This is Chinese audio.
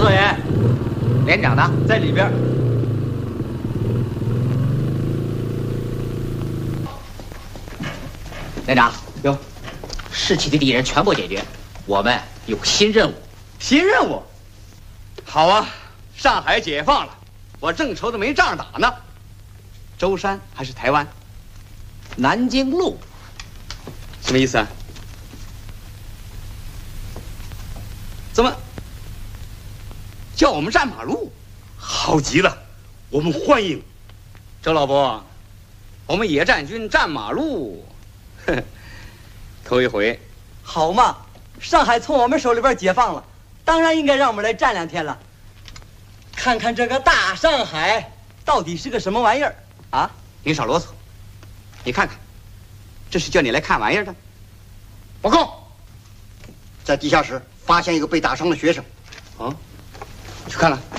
作员， 连长呢？ 在里边。 连长，有士气的敌人全部解决，我们有新任务。 新任务？好啊，上海解放了，我正愁着没仗打呢。舟山还是台湾？ 南京路。 什么意思啊？怎么叫我们站马路？ 好极了，我们欢迎。 周老伯，我们野战军站马路，呵，头一回。 好嘛，上海从我们手里边解放了，当然应该让我们来站2天了。看看这个大上海到底是个什么玩意儿啊！ 您少啰嗦，你看看，这是叫你来看玩意儿的。 报告，在地下室发现一个被打伤的学生。 啊，去看看。